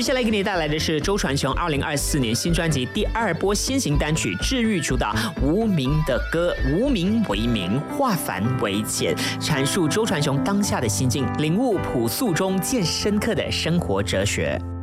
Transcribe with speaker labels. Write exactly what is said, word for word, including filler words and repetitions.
Speaker 1: 下来给你带来的是周传雄二零二四年新专辑第二波先行单曲治愈主打《无名的歌》，无名为名，化繁为简，阐述周传雄当下的心境，领悟朴素中见深刻的生活哲学。